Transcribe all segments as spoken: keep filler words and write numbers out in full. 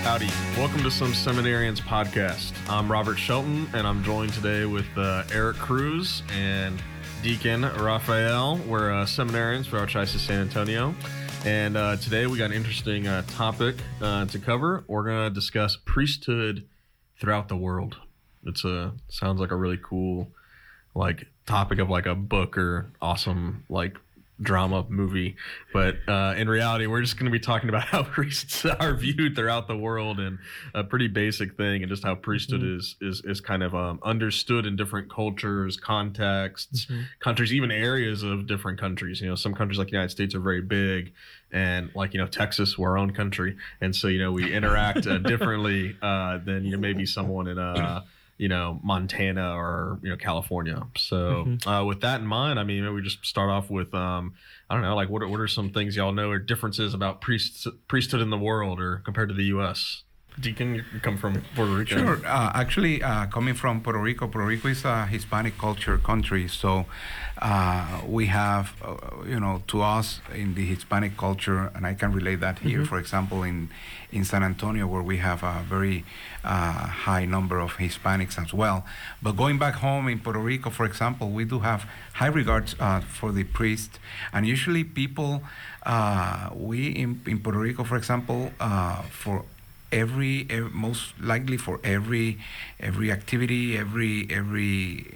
Howdy. Welcome to Some Seminarians podcast. I'm Robert Shelton, and I'm joined today with uh, Eric Cruz and Deacon Raphael. We're uh, seminarians for Archdiocese of San Antonio. And uh, today we got an interesting uh, topic uh, to cover. We're going to discuss priesthood throughout the world. It's a sounds like a really cool like topic of like a book or awesome like drama movie, but uh, in reality, we're just going to be talking about how priests are viewed throughout the world, and a pretty basic thing, and just how priesthood mm-hmm. is is is kind of um, understood in different cultures, contexts, mm-hmm. countries, even areas of different countries. You know, some countries like the United States are very big, and like you know, Texas, we're our own country, and so you know, we interact uh, differently uh, than you know maybe someone in a you know, Montana or, you know, California. So mm-hmm. uh, with that in mind, I mean, maybe we just start off with, um, I don't know, like what are, what are some things y'all know are differences about priests, priesthood in the world or compared to the U S? Deacon, you come from Puerto Rico. Sure. Uh, actually, uh, coming from Puerto Rico, Puerto Rico is a Hispanic culture country. So uh, we have, uh, you know, to us in the Hispanic culture, and I can relate that here, mm-hmm. for example, in, in San Antonio, where we have a very uh, high number of Hispanics as well. But going back home in Puerto Rico, for example, we do have high regards uh, for the priest. And usually people, uh, we in, in Puerto Rico, for example, uh, for Every, every most likely for every every activity, every every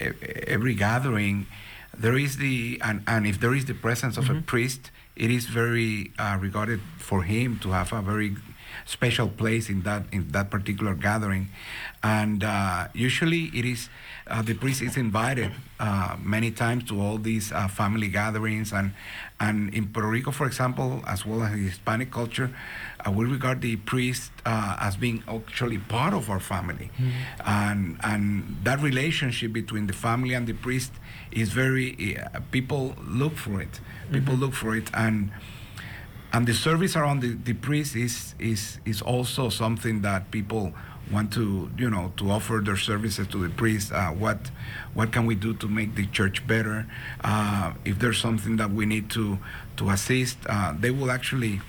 every gathering, there is the and, and if there is the presence of mm-hmm. a priest, it is very uh, regarded for him to have a very special place in that in that particular gathering, and uh, usually it is uh, the priest is invited uh, many times to all these uh, family gatherings, and and in Puerto Rico, for example, as well as in Hispanic culture, uh, we regard the priest uh, as being actually part of our family, mm-hmm. and and that relationship between the family and the priest is very uh, people look for it. People mm-hmm. look for it, and. And the service around the, the priest is, is is also something that people want to, you know, to offer their services to the priest. Uh, what what can we do to make the church better? Uh, if there's something that we need to to assist, uh, they will actually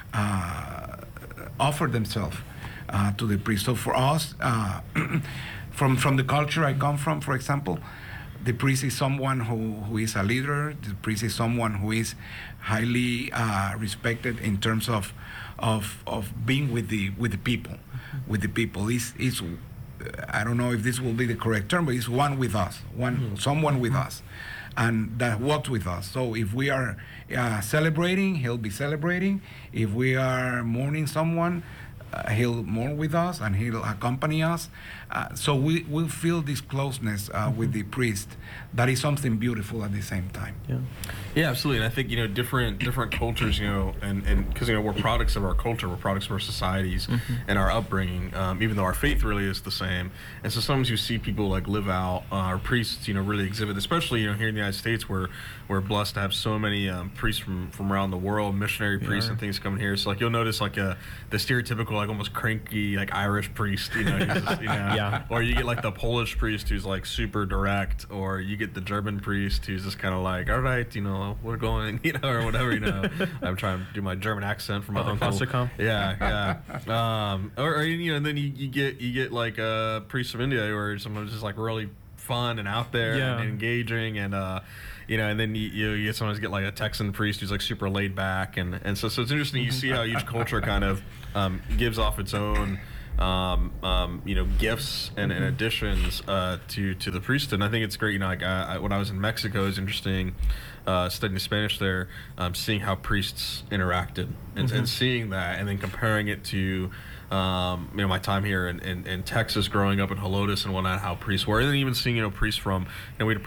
uh, offer themselves uh, to the priest. So for us, uh, from from the culture I come from, for example, the priest is someone who, who is a leader. The priest is someone who is highly uh, respected in terms of, of of being with the with the people, mm-hmm. with the people. He's, he's I don't know if this will be the correct term, but he's one with us, one mm-hmm. someone with us, and that walks with us. So if we are uh, celebrating, he'll be celebrating. If we are mourning someone, Uh, he'll mourn with us and he'll accompany us. Uh, so we will feel this closeness uh, mm-hmm. with the priest. That is something beautiful at the same time. Yeah, yeah, absolutely. And I think you know different different cultures, you know, and and because you know we're products of our culture, we're products of our societies mm-hmm. and our upbringing. Um, even though our faith really is the same, and so sometimes you see people like live out uh, our priests, you know, really exhibit, especially you know here in the United States, where we're blessed to have so many um, priests from from around the world, missionary priests yeah. and things coming here. So like you'll notice like a the stereotypical like almost cranky like Irish priest, you know, he's just, you know yeah. or you get like the Polish priest who's like super direct, or you get the German priest who's just kind of like, all right, you know, we're going, you know, or whatever, you know. I'm trying to do my German accent for my oh, uncle. Yeah, yeah. Um, or, or you know, and then you, you get you get like a priest from India where someone's just like really fun and out there yeah. and engaging, and uh, you know, and then you, you, you sometimes get like a Texan priest who's like super laid back, and, and so so it's interesting. You see how each culture kind of um, gives off its own um, um, you know gifts and, and additions uh, to to the priesthood. And I think it's great. You know, like I, I, when I was in Mexico, it was interesting uh, studying Spanish there, um, seeing how priests interacted and, mm-hmm. and seeing that, and then comparing it to. Um, you know, my time here in, in, in Texas, growing up in Helotes and whatnot, how priests were, and then even seeing, you know, priests from, you know, we had